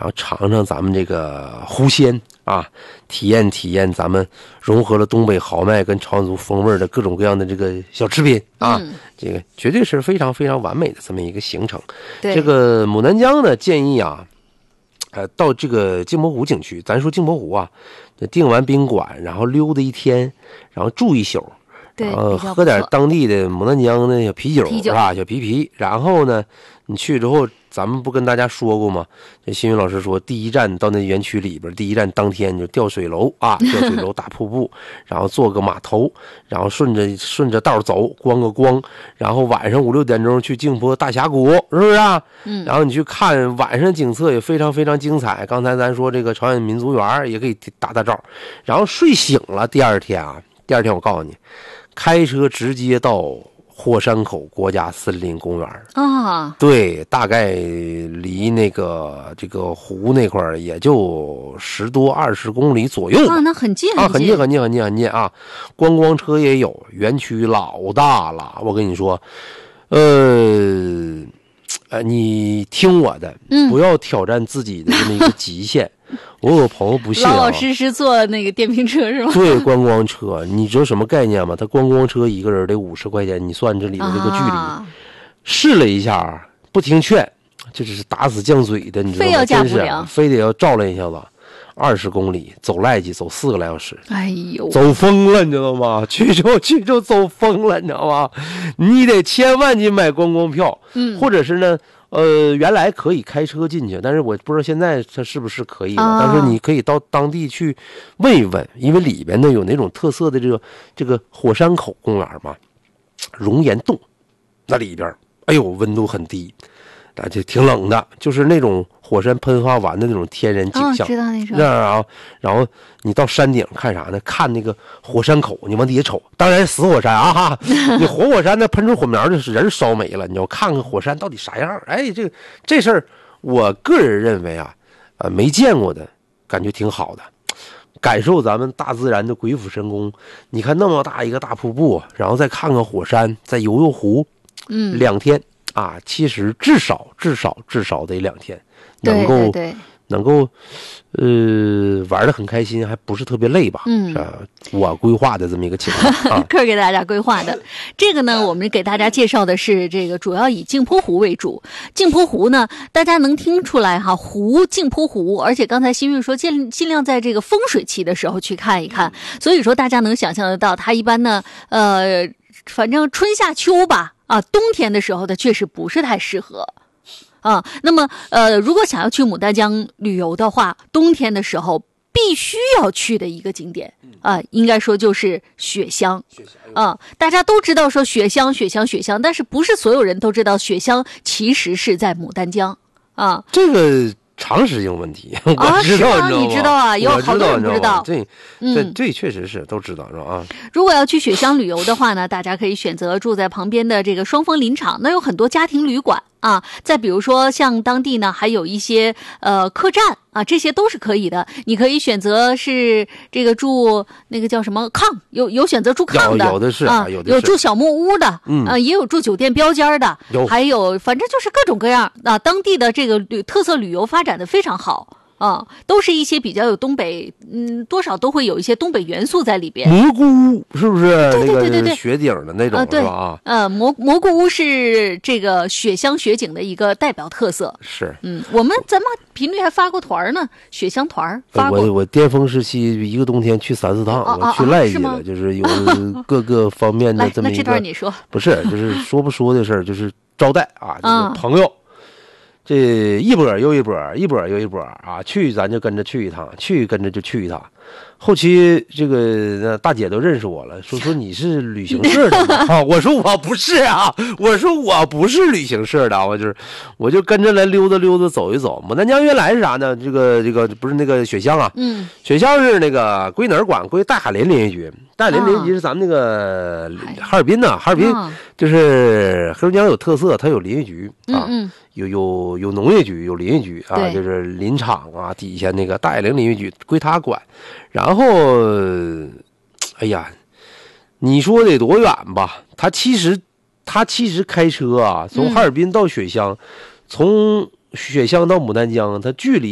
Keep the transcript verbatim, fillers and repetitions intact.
然后尝尝咱们这个狐仙啊，体验体验咱们融合了东北豪迈跟朝鲜族风味的各种各样的这个小吃品啊， 嗯、 这个绝对是非常非常完美的这么一个行程。 对， 这个牡丹江呢，建议啊，呃，到这个镜泊湖景区，咱说镜泊湖啊，订完宾馆，然后溜达一天，然后住一宿。 对， 然后喝点当地的牡丹江的小啤酒， 啤酒是吧？小皮皮。然后呢，你去之后，咱们不跟大家说过吗？这新云老师说，第一站到那园区里边，第一站当天就吊水楼啊，吊水楼打瀑布，然后坐个码头，然后顺着顺着道走，观个光，然后晚上五六点钟去镜泊大峡谷，是不是啊？ 嗯。 然后你去看晚上景色也非常非常精彩。刚才咱说这个朝鲜民族园也可以打打照，然后睡醒了，第二天啊，第二天我告诉你。开车直接到火山口国家森林公园啊， 对，大概离那个这个湖那块儿也就十多二十公里左右啊，那很近啊，很近很近很近很近啊！观光车也有，园区老大了，我跟你说，呃，呃，你听我的， 嗯， 不要挑战自己的这么一个极限。我有个朋友不信、啊， 老老实实坐那个电瓶车是吗？ 对，观光车，你知道什么概念吗？他观光车一个人得五十块钱，你算这里的这个距离， 啊、 试了一下，不听劝，这只是打死犟嘴的，你知道吗？ 非要驾不了，非得要照来一下子，二十公里走赖叽，走四个来小时， 哎呦， 走疯了，你知道吗？去就去就走疯了，你知道吗？你得千万去买观光票， 嗯， 或者是呢。呃，原来可以开车进去，但是我不知道现在它是不是可以了。 啊、 但是你可以到当地去问一问，因为里边呢有那种特色的这个这个火山口公园嘛，熔岩洞，那里边，哎呦，温度很低，啊，就挺冷的，就是那种火山喷发完的那种天然景象。 哦、知道那种。 那啊，然后你到山顶看啥呢？看那个火山口，你往底下瞅，当然死火山啊哈，你活火山那喷出火苗就是人烧没了，你要看看火山到底啥样。哎，这个这事儿，我个人认为啊，呃，没见过的感觉挺好的，感受咱们大自然的鬼斧神工。你看那么大一个大瀑布，然后再看看火山，再游游湖， 嗯， 两天啊，其实至少至少至少得两天，能够对对对能够呃玩得很开心，还不是特别累吧？ 嗯， 啊，我规划的这么一个情况啊， 克儿给大家规划的这个呢，我们给大家介绍的是这个主要以镜泊湖为主。镜泊湖呢，大家能听出来哈，湖镜泊湖，而且刚才新运说尽尽量在这个风水期的时候去看一看，所以说大家能想象得到，它一般呢，呃，反正春夏秋吧，啊，冬天的时候呢，确实不是太适合。啊，那么呃，如果想要去牡丹江旅游的话，冬天的时候必须要去的一个景点啊、呃，应该说就是雪乡啊。大家都知道说雪乡、雪乡、雪乡，但是不是所有人都知道雪乡其实是在牡丹江啊。 这个常识性问题，我知道， 啊、你知道啊？有好多人不知道。 这这嗯， 这确实是都知道，是吧？啊， 如果要去雪乡旅游的话呢，大家可以选择住在旁边的这个双峰林场，那有很多家庭旅馆。啊，再比如说像当地呢，还有一些呃客栈啊，这些都是可以的。你可以选择是这个住那个叫什么炕，有有选择住炕的， 有, 有的是啊， 有的是有住小木屋的， 嗯啊，也有住酒店标间的， 有， 还有反正就是各种各样啊。当地的这个旅特色旅游发展的非常好。啊，都是一些比较有东北，嗯，多少都会有一些东北元素在里边。 蘑菇屋是不是？ 对对对对对， 雪顶的那种、 呃、对是吧？啊， 呃，蘑蘑菇屋是这个雪乡雪景的一个代表特色。 是， 嗯，我们咱们频率还发过团呢，雪乡团发过。 我我巅峰时期一个冬天去三四趟， 啊、 我去赖去了， 啊、 就是有各个方面的这么一个。 那这段你说。 不是，就是说不说的事儿，就是招待啊，就是朋友。嗯这一波又一波，一波又一波啊！去咱就跟着去一趟，去跟着就去一趟。后期这个大姐都认识我了，说说你是旅行社的吗？啊，我说我不是啊，我说我不是旅行社的，我就是我就跟着来溜达溜达走一走。牡丹江原来是啥呢？这个这个不是那个雪乡啊， 嗯， 雪乡是那个归哪儿管？归大海林林业局。大海林林业局是咱们那个哈尔滨呐、啊，哈尔滨就是黑龙江有特色，它有林业局啊。 嗯嗯有有有农业局，有林业局啊，就是林场啊底下那个大野岭林业局归他管。然后，哎呀，你说得多远吧？他其实他其实开车啊，从哈尔滨到雪乡，嗯、从雪乡到牡丹江，它距离。